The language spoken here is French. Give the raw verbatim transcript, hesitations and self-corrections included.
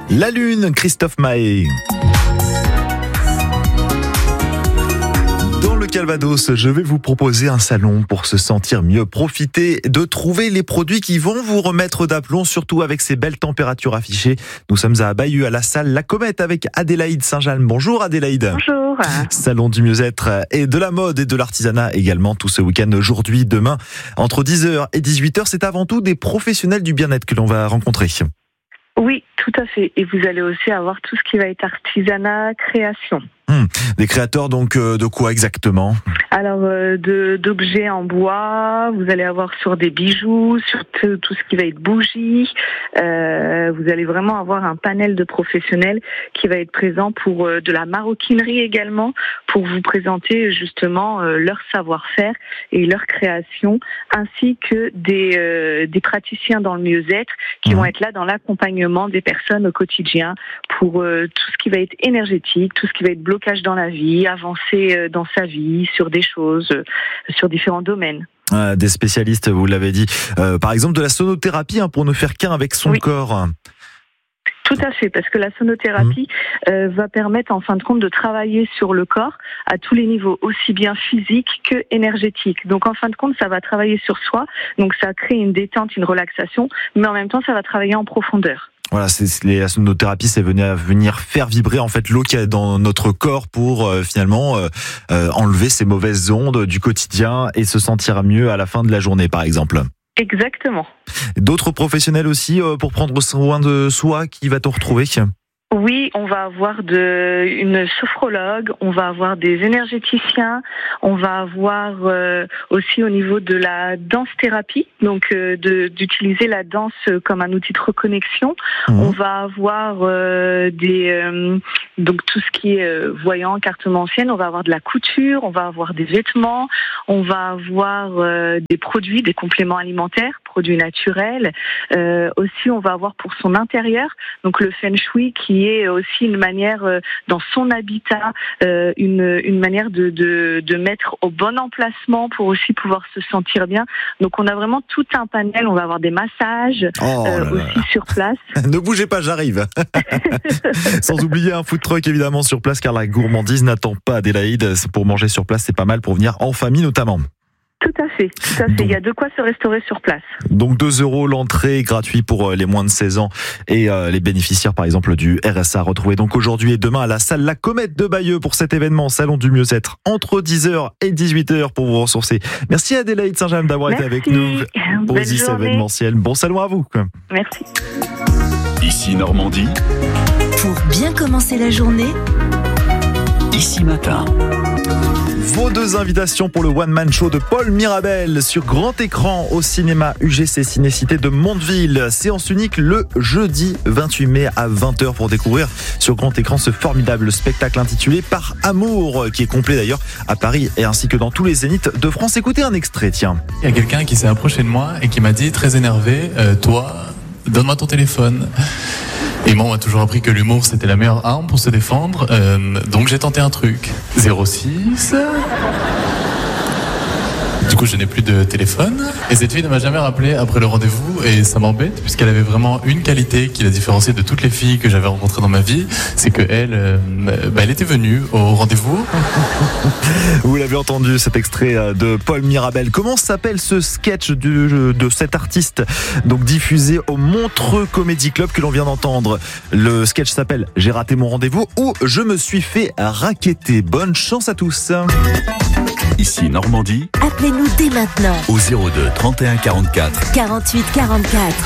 La Lune, Christophe Maé. Dans le Calvados, je vais vous proposer un salon pour se sentir mieux. Profitez de trouver les produits qui vont vous remettre d'aplomb, surtout avec ces belles températures affichées. Nous sommes à Bayeux, à la salle La Comète, avec Adélaïde Saint-Jalm. Bonjour Adélaïde. Bonjour. Salon du mieux-être et de la mode et de l'artisanat également tout ce week-end, aujourd'hui, demain, entre dix heures et dix-huit heures. C'est avant tout des professionnels du bien-être que l'on va rencontrer. Oui, tout à fait. Et vous allez aussi avoir tout ce qui va être artisanat, création. Hum, des créateurs donc euh, de quoi exactement ? Alors euh, de d'objets en bois, vous allez avoir sur des bijoux, sur tout, tout ce qui va être bougies. Euh, vous allez vraiment avoir un panel de professionnels qui va être présent pour euh, de la maroquinerie également, pour vous présenter justement euh, leur savoir-faire et leur création, ainsi que des euh, des praticiens dans le mieux-être qui mmh. vont être là dans l'accompagnement des personnes au quotidien pour euh, tout ce qui va être énergétique, tout ce qui va être blocage dans la vie, avancer dans sa vie, sur des choses, sur différents domaines. Ah, des spécialistes, vous l'avez dit. Euh, par exemple, de la sonothérapie, hein, pour ne faire qu'un avec son oui. corps. Tout à fait, parce que la sonothérapie mmh. euh, va permettre en fin de compte de travailler sur le corps à tous les niveaux, aussi bien physique que énergétique. Donc en fin de compte, ça va travailler sur soi, donc ça crée une détente, une relaxation, mais en même temps, ça va travailler en profondeur. Voilà, c'est la sonothérapie, c'est venir venir faire vibrer en fait l'eau qu'il y a dans notre corps pour euh, finalement euh, euh, enlever ces mauvaises ondes du quotidien et se sentir mieux à la fin de la journée, par exemple. Exactement. D'autres professionnels aussi euh, pour prendre soin de soi, qui va-t-on retrouver ? Oui, on va avoir de, une sophrologue, on va avoir des énergéticiens, on va avoir euh, aussi au niveau de la danse-thérapie, donc euh, de, d'utiliser la danse comme un outil de reconnexion. Mmh. On va avoir euh, des euh, donc tout ce qui est euh, voyant, cartomancienne, on va avoir de la couture, on va avoir des vêtements, on va avoir euh, des produits, des compléments alimentaires, produits naturels. Euh, aussi, on va avoir pour son intérieur, donc le feng shui qui est aussi une manière euh, dans son habitat, euh, une une manière de, de de mettre au bon emplacement pour aussi pouvoir se sentir bien. Donc on a vraiment tout un panel. On va avoir des massages oh euh, aussi sur place. Ne bougez pas, j'arrive. Sans oublier un food truck évidemment sur place, car la gourmandise n'attend pas Adélaïde. Pour manger sur place, c'est pas mal pour venir en famille notamment. Tout à fait, tout à fait. Donc, il y a de quoi se restaurer sur place. Donc deux euros l'entrée, gratuit pour les moins de seize ans et euh, les bénéficiaires par exemple du R S A. Retrouvez donc aujourd'hui et demain à la salle La Comète de Bayeux pour cet événement Salon du mieux-être entre dix heures et dix-huit heures pour vous ressourcer. Merci Adélaïde Saint-Jalm d'avoir Merci. été avec nous pour Isis événementiel. Bon salon à vous. Merci. Ici Normandie. Pour bien commencer la journée, Ici Matin. Vos deux invitations pour le one-man show de Paul Mirabel sur grand écran au cinéma U G C Ciné-Cité de Mondeville. Séance unique le jeudi vingt-huit mai à vingt heures pour découvrir sur grand écran ce formidable spectacle intitulé Par Amour, qui est complet d'ailleurs à Paris et ainsi que dans tous les zéniths de France. Écoutez un extrait, tiens. Il y a quelqu'un qui s'est approché de moi et qui m'a dit très énervé, euh, toi, donne-moi ton téléphone. Et moi, on m'a toujours appris que l'humour, c'était la meilleure arme pour se défendre. Euh, donc j'ai tenté un truc. zéro six Du coup, je n'ai plus de téléphone. Et cette fille ne m'a jamais rappelé après le rendez-vous. Et ça m'embête, puisqu'elle avait vraiment une qualité qui la différenciait de toutes les filles que j'avais rencontrées dans ma vie. C'est qu'elle, euh, bah, elle était venue au rendez-vous. Vous l'avez entendu, cet extrait de Paul Mirabel. Comment s'appelle ce sketch de, de cet artiste, donc diffusé au Montreux Comedy Club que l'on vient d'entendre? Le sketch s'appelle J'ai raté mon rendez-vous ou Je me suis fait racketter. Bonne chance à tous. Ici Normandie. appelez-nous dès maintenant Au zéro deux trente et un quarante-quatre quarante-huit quarante-quatre.